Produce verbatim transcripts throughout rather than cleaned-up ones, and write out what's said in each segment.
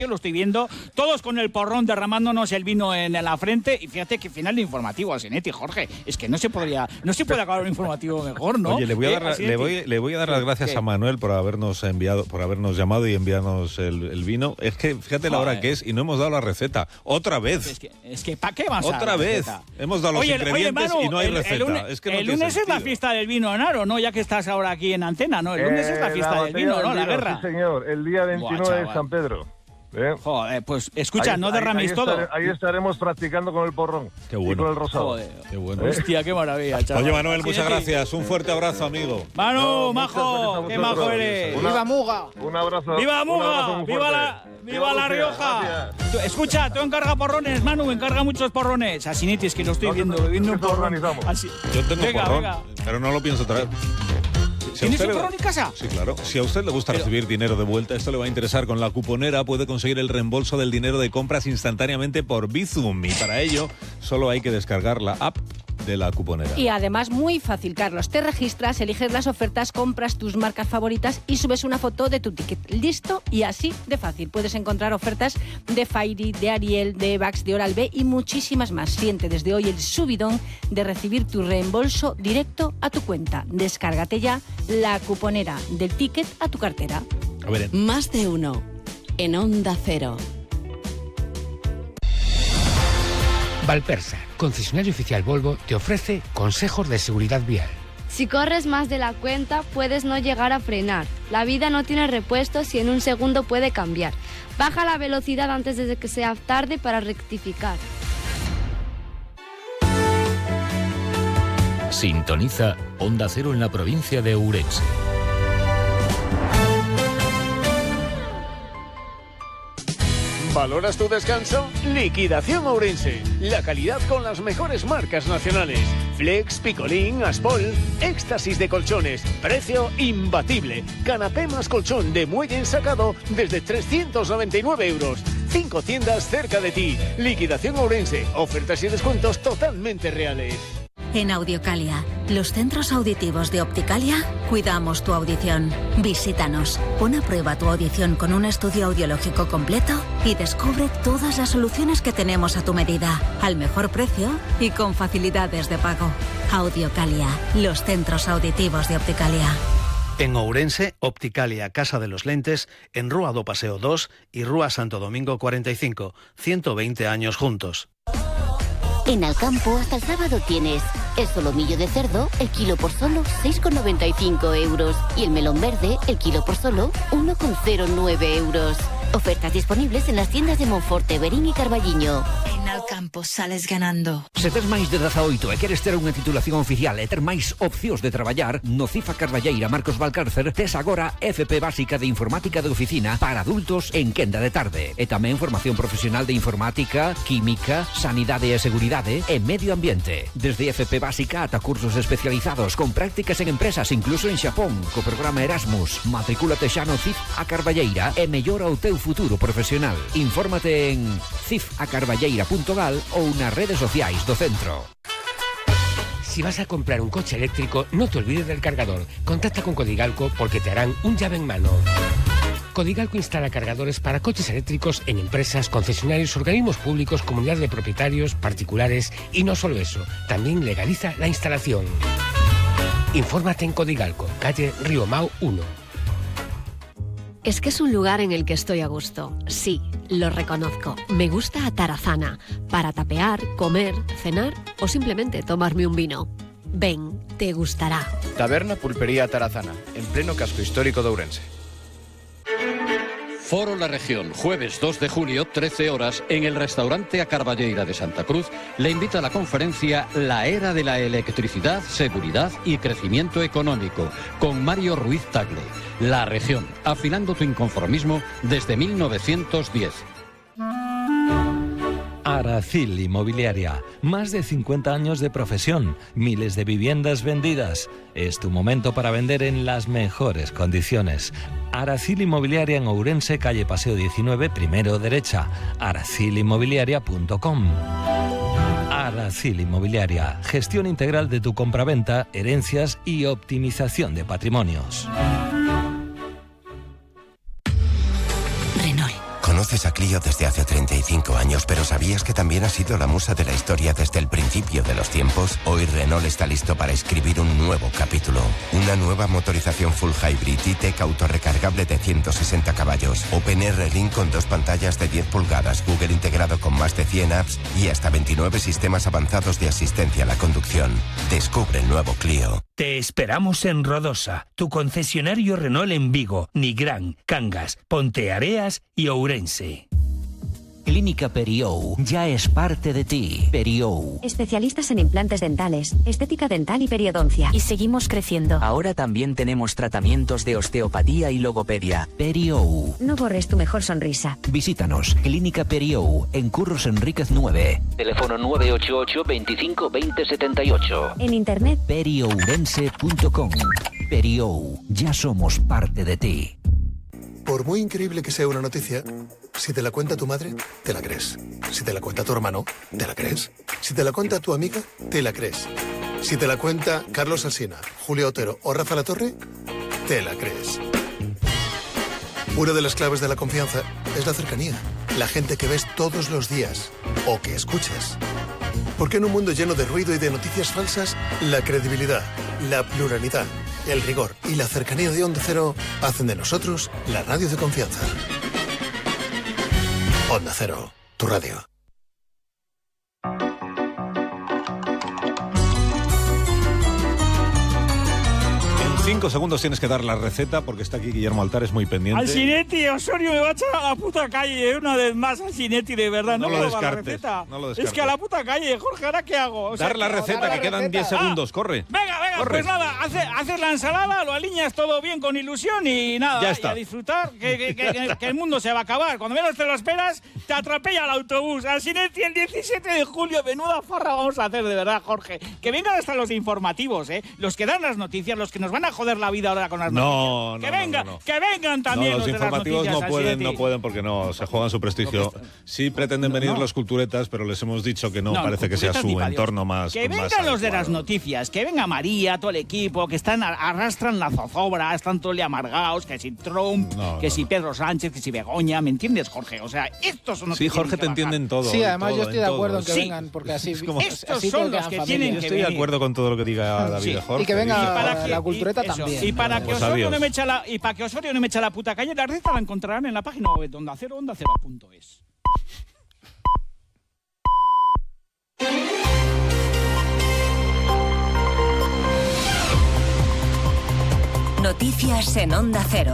Yo lo estoy viendo, todos con el porrón derramándonos el vino en la frente. Y fíjate que final de informativo, Asinetti, Jorge. Es que no se podría, no se puede acabar un informativo mejor, ¿no? Oye, le voy a dar, ¿Eh, le voy, le voy a dar las gracias ¿Qué? a Manuel por habernos enviado, por habernos llamado y enviarnos el, el vino. Es que fíjate la hora Joder. que es y no hemos dado la receta. Otra vez. Es que, es que ¿para qué vas a dar Otra la vez. receta? Hemos dado los Oye, ingredientes oye, Manu, y no hay el, receta. El lunes, es que no el tiene lunes es la sentido. fiesta del vino, Naro, ¿no? Ya que estás ahora aquí en antena, ¿no? El lunes Eh, es la fiesta la del vino, batalla ¿no? del La vino, guerra. Sí, señor. El día veintinueve Buah, de San Pedro. ¿Eh? Joder, pues escucha, Ahí- no ahí- derraméis ahí todo. estare- ahí estaremos practicando con el porrón. Qué bueno. Y con el rosado. Joder. Qué bueno. Hostia, qué maravilla, chaval. Oye, Manuel, muchas Asinetti. gracias. Un fuerte abrazo, amigo. Manu, No, muchas majo, gracias a qué vosotros. majo eres. Una- ¡Viva Muga! Un abrazo. ¡Viva un abrazo Muga! muy ¡Viva fuerte. la, viva la Lucía, Rioja! gracias. Tú, escucha, tú encarga porrones, Manu, encarga muchos porrones. Asinetti, es que lo estoy No te viendo, preocupes, bebiendo un que eso porrón. organizamos. Así. Yo tengo Venga, porrón, venga. pero no lo pienso traer. Si a ¿Tienes usted un le- porrón en casa? Sí, claro. Si a usted le gusta Pero- recibir dinero de vuelta, esto le va a interesar. Con la cuponera puede conseguir el reembolso del dinero de compras instantáneamente por Bizum. Y para ello, solo hay que descargar la app de la cuponera. Y además muy fácil, Carlos. Te registras, eliges las ofertas, compras tus marcas favoritas y subes una foto de tu ticket. Listo y así de fácil. Puedes encontrar ofertas de Fairy, de Ariel, de Vax, de Oral-B y muchísimas más. Siente desde hoy el subidón de recibir tu reembolso directo a tu cuenta. Descárgate ya la cuponera del ticket a tu cartera. A ver, Más de uno. En Onda Cero. Valpersa, concesionario oficial Volvo, te ofrece consejos de seguridad vial. Si corres más de la cuenta, puedes no llegar a frenar. La vida no tiene repuestos y en un segundo puede cambiar. Baja la velocidad antes de que sea tarde para rectificar. Sintoniza Onda Cero en la provincia de Ourense. ¿Valoras tu descanso? Liquidación Ourense. La calidad con las mejores marcas nacionales. Flex, Picolín, Aspol, éxtasis de colchones. Precio imbatible. Canapé más colchón de muelle ensacado desde trescientos noventa y nueve euros. Cinco tiendas cerca de ti. Liquidación Ourense. Ofertas y descuentos totalmente reales. En Audiocalia, los centros auditivos de Opticalia, cuidamos tu audición. Visítanos, pon a prueba tu audición con un estudio audiológico completo y descubre todas las soluciones que tenemos a tu medida, al mejor precio y con facilidades de pago. Audiocalia, los centros auditivos de Opticalia. En Ourense, Opticalia Casa de los Lentes, en Rúa do Paseo dos y Rúa Santo Domingo cuarenta y cinco, ciento veinte años juntos. En Alcampo hasta el sábado tienes el solomillo de cerdo, el kilo por solo seis con noventa y cinco euros y el melón verde, el kilo por solo uno con cero nueve euros. Ofertas disponibles en las tiendas de Monforte, Berín y Carballiño. En Alcampo sales ganando. Se tes máis de dezaoito e queres ter unha titulación oficial e ter máis opcións de traballar, no CIFA Carballeira Marcos Valcárcer tes agora F P básica de informática de oficina para adultos en quenda de tarde. E tamén formación profesional de informática, química, sanidade e seguridade e medio ambiente. Desde F P básica ata cursos especializados con prácticas en empresas incluso en Xapón, co programa Erasmus. Matricúlate xa no CIFA Carballeira e mellora o teu futuro profesional. Infórmate en cif a carballeira punto gal ou nas redes sociais do centro. Si vas a comprar un coche eléctrico, no te olvides del cargador. Contacta con Codigalco porque te harán un llave en mano. Codigalco instala cargadores para coches eléctricos en empresas, concesionarios, organismos públicos, comunidades de propietarios, particulares y no solo eso, también legaliza la instalación. Infórmate en Codigalco, calle Río Mau uno. Es que es un lugar en el que estoy a gusto. Sí, lo reconozco. Me gusta Atarazana, para tapear, comer, cenar o simplemente tomarme un vino. Ven, te gustará. Taberna Pulpería Atarazana, en pleno casco histórico de Ourense. Foro La Región, jueves dos de julio, trece horas, en el restaurante A Carballeira de Santa Cruz, le invita a la conferencia La Era de la Electricidad, Seguridad y Crecimiento Económico, con Mario Ruiz Tagle. La Región, afinando tu inconformismo desde mil novecientos diez. Aracil Inmobiliaria, más de cincuenta años de profesión, miles de viviendas vendidas. Es tu momento para vender en las mejores condiciones. Aracil Inmobiliaria en Ourense, calle Paseo diecinueve, primero derecha, aracil inmobiliaria punto com. Aracil Inmobiliaria, gestión integral de tu compraventa, herencias y optimización de patrimonios. Renault. ¿Conoces Conoces a Clio desde hace treinta y cinco años, pero ¿sabías que también ha sido la musa de la historia desde el principio de los tiempos? Hoy Renault está listo para escribir un nuevo capítulo. Una nueva motorización full hybrid E-Tech autorrecargable de ciento sesenta caballos. OpenR Link con dos pantallas de diez pulgadas, Google integrado con más de cien apps y hasta veintinueve sistemas avanzados de asistencia a la conducción. Descubre el nuevo Clio. Te esperamos en Rodosa, tu concesionario Renault en Vigo, Nigrán, Cangas, Ponteareas y Ourense. Clínica Periou ya es parte de ti. Periou. Especialistas en implantes dentales, estética dental y periodoncia. Y seguimos creciendo. Ahora también tenemos tratamientos de osteopatía y logopedia. Periou. No borres tu mejor sonrisa. Visítanos. Clínica Periou, en Curros Enríquez nueve. Teléfono nueve ocho ocho, veinticinco, veinte, setenta y ocho. En internet. periourense punto com. Periou. Ya somos parte de ti. Por muy increíble que sea una noticia, si te la cuenta tu madre, te la crees. Si te la cuenta tu hermano, te la crees. Si te la cuenta tu amiga, te la crees. Si te la cuenta Carlos Alsina, Julio Otero o Rafa Latorre, te la crees. Una de las claves de la confianza es la cercanía. La gente que ves todos los días o que escuchas. Porque en un mundo lleno de ruido y de noticias falsas, la credibilidad, la pluralidad, el rigor y la cercanía de Onda Cero hacen de nosotros la radio de confianza. Onda Cero, tu radio. Cinco segundos tienes que dar la receta porque está aquí Guillermo Altares muy pendiente. Alcinetti, Osorio me va a echar a la puta calle una vez más, Alcinetti, de verdad. No, No lo puedo dar la descartes, receta. no lo es descartes. que a la puta calle, Jorge, ¿ahora qué hago? O sea, Dar la que- receta, dar la que quedan receta. diez segundos, Ah, corre. Venga, venga, Corre. pues nada, hace- haces la ensalada, lo alineas todo bien con ilusión y nada, Ya y está. a disfrutar, que, que- que- que- que el mundo se va a acabar. Cuando menos te lo esperas, te atropella el autobús. Alcinetti, el diecisiete de julio, menuda farra vamos a hacer, de verdad, Jorge. Que vengan hasta los informativos, ¿eh? Los que dan las noticias, los que nos van a joder la vida ahora con las No, noticias. no, que no, vengan, no, no. que vengan también No, los de las informativos noticias, no pueden, Alcinetti. no pueden porque no, se juegan su prestigio. Sí pretenden venir no. los culturetas, pero les hemos dicho que no, No, parece que sea culturetas ni su pa' Dios. entorno más Que más vengan los de adecuado. las noticias, que venga María, todo el equipo, que están arrastran la zozobra, están todos amargados, que si Trump, No, que no, si Pedro Sánchez, que si Begoña, ¿me entiendes, Jorge? O sea, estos son los Sí, que Jorge, te tienen que bajar. entienden todo. Sí, además todo, yo estoy de todo. acuerdo en que Sí. vengan, porque así, Es como- Estos así son todos los quedan que familia. tienen Yo que estoy de venir. acuerdo con todo lo que diga David Sí, Jorge. y que venga Sí. la- la cultureta y, eso, también. Y para que Pues Osorio adiós. no me eche la, y para que Osorio no me eche la puta calle, la receta la encontrarán en la página web de Onda Cero, onda cero punto es. Noticias en Onda Cero.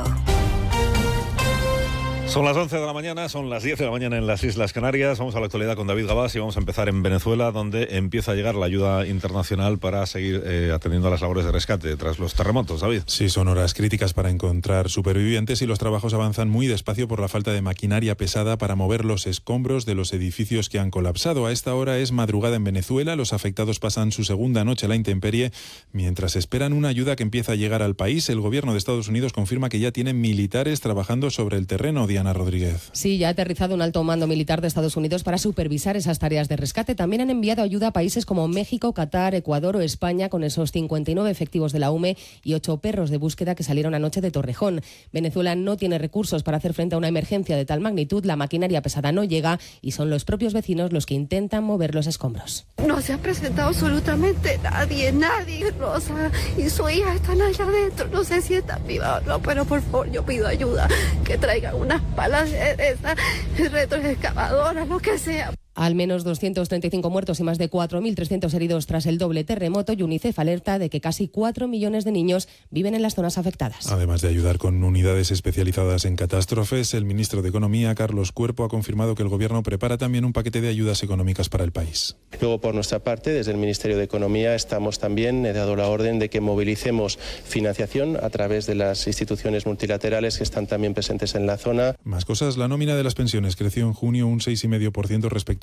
Son las once de la mañana, son las diez de la mañana en las Islas Canarias. Vamos a la actualidad con David Gabás y vamos a empezar en Venezuela, donde empieza a llegar la ayuda internacional para seguir eh, atendiendo a las labores de rescate tras los terremotos. David. Sí, son horas críticas para encontrar supervivientes y los trabajos avanzan muy despacio por la falta de maquinaria pesada para mover los escombros de los edificios que han colapsado. A esta hora es madrugada en Venezuela, los afectados pasan su segunda noche a la intemperie. Mientras esperan una ayuda que empieza a llegar al país, el gobierno de Estados Unidos confirma que ya tienen militares trabajando sobre el terreno. Diana Rodríguez. Sí, ya ha aterrizado un alto mando militar de Estados Unidos para supervisar esas tareas de rescate. También han enviado ayuda a países como México, Qatar, Ecuador o España, con esos cincuenta y nueve efectivos de la U M E y ocho perros de búsqueda que salieron anoche de Torrejón. Venezuela no tiene recursos para hacer frente a una emergencia de tal magnitud, la maquinaria pesada no llega y son los propios vecinos los que intentan mover los escombros. No se ha presentado absolutamente nadie, nadie. Rosa y su hija están allá adentro. No sé si están vivas o no, pero por favor yo pido ayuda. Que traigan unas palas de esas retroexcavadoras, lo que sea. Al menos doscientos treinta y cinco muertos y más de cuatro mil trescientos heridos tras el doble terremoto, y UNICEF alerta de que casi cuatro millones de niños viven en las zonas afectadas. Además de ayudar con unidades especializadas en catástrofes, el ministro de Economía, Carlos Cuerpo, ha confirmado que el gobierno prepara también un paquete de ayudas económicas para el país. Luego, por nuestra parte, desde el Ministerio de Economía estamos también, he dado la orden de que movilicemos financiación a través de las instituciones multilaterales que están también presentes en la zona. Más cosas, la nómina de las pensiones creció en junio un seis coma cinco por ciento respecto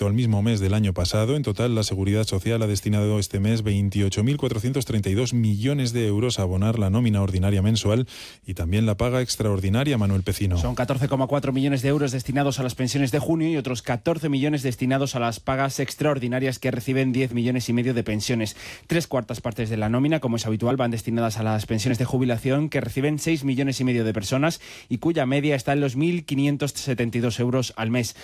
respecto al mismo mes del año pasado. En total, la Seguridad Social ha destinado este mes veintiocho mil cuatrocientos treinta y dos millones de euros a abonar la nómina ordinaria mensual y también la paga extraordinaria. Manuel Pecino. Son catorce coma cuatro millones de euros destinados a las pensiones de junio y otros catorce millones destinados a las pagas extraordinarias que reciben diez millones y medio de pensiones. Tres cuartas partes de la nómina, como es habitual, van destinadas a las pensiones de jubilación que reciben seis millones y medio de personas y cuya media está en los mil quinientos setenta y dos euros al mes.